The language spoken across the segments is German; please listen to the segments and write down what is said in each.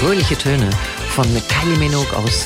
fröhliche Töne von Kylie Minogue aus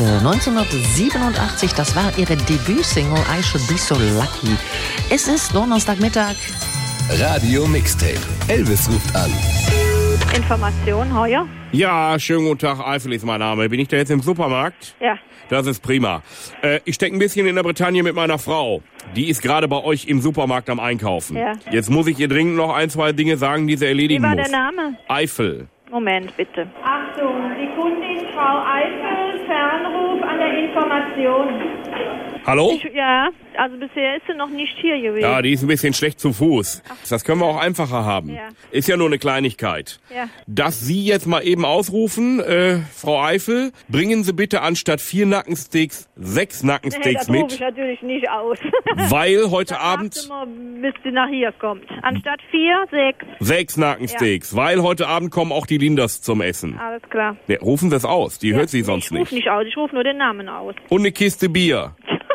1987. Das war ihre Debütsingle I Should Be So Lucky. Es ist Donnerstagmittag. Radio Mixtape. Elvis ruft an. Information, heuer? Ja, schönen guten Tag, Eifel ist mein Name. Bin ich da jetzt im Supermarkt? Ja. Das ist prima. Ich stecke ein bisschen in der Bretagne mit meiner Frau. Die ist gerade bei euch im Supermarkt am Einkaufen. Ja. Jetzt muss ich ihr dringend noch ein, zwei Dinge sagen, die sie erledigen muss. Wie war der Name? Eifel. Moment, bitte. Achtung, die Kundin Frau Eifel, Fernruf an der Information. Hallo? Ja, also bisher ist sie noch nicht hier gewesen. Ja, die ist ein bisschen schlecht zu Fuß. Das können wir auch einfacher haben. Ja. Ist ja nur eine Kleinigkeit. Ja. Dass Sie jetzt mal eben ausrufen, Frau Eifel, bringen Sie bitte anstatt 4 Nackensteaks 6 Nackensteaks das rufe mit. ich natürlich nicht aus. Weil heute Abend... Warten wir, bis sie nach hier kommt. Anstatt 4, 6. 6 Nackensteaks, weil heute Abend kommen auch die Linders zum Essen. Alles klar. Ne, rufen Sie es aus, die hört sie sonst Ich rufe nicht. nicht aus, ich rufe nur den Namen aus. Und eine Kiste Bier.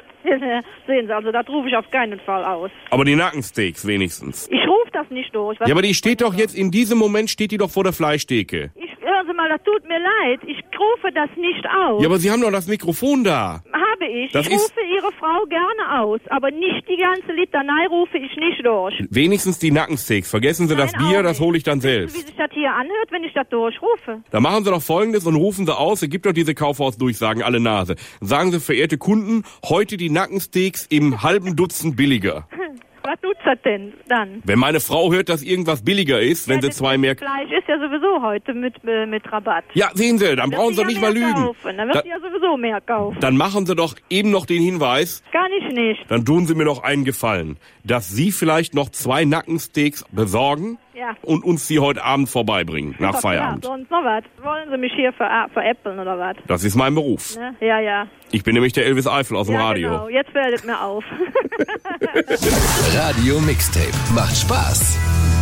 Sehen Sie, also das rufe ich auf keinen Fall aus. Aber die Nackensteaks wenigstens. Ich rufe das nicht durch. Ja, aber die steht doch jetzt, in diesem Moment steht die doch vor der Fleischtheke. Hören Sie mal, das tut mir leid. Ich rufe das nicht aus. Ja, aber Sie haben doch das Mikrofon da. Habe ich. Das Ich rufe Ihre Frau gerne aus, aber nicht die ganze Litanei rufe ich nicht durch. Wenigstens die Nackensteaks. Vergessen Sie das Nein, Bier, auch das nicht. hole ich dann Wie selbst. sich das hier anhört, wenn ich das durchrufe. Da machen Sie doch Folgendes und rufen Sie aus. Es gibt doch diese Kaufhausdurchsagen, alle Nase. Sagen Sie, verehrte Kunden, heute die Nackensteaks im halben Dutzend billiger. Was tut das denn dann? Wenn meine Frau hört, dass irgendwas billiger ist, wenn sie das 2 mehr... Fleisch ist ja sowieso heute mit Rabatt. Ja, sehen Sie, dann brauchen Sie doch nicht mal lügen. Kaufen. Dann wird sie ja sowieso mehr kaufen. Dann machen Sie doch eben noch den Hinweis, Kann ich nicht. dann tun Sie mir doch einen Gefallen, dass Sie vielleicht noch 2 Nackensteaks besorgen Ja. und uns die heute Abend vorbeibringen, nach Feierabend. Ja, sonst noch was. Wollen Sie mich hier veräppeln oder was? Das ist mein Beruf. Ne? Ja, ja. Ich bin nämlich der Elvis Eifel aus dem Ja, Radio. genau. Jetzt fällt es mir auf. Radio Mixtape. Macht Spaß.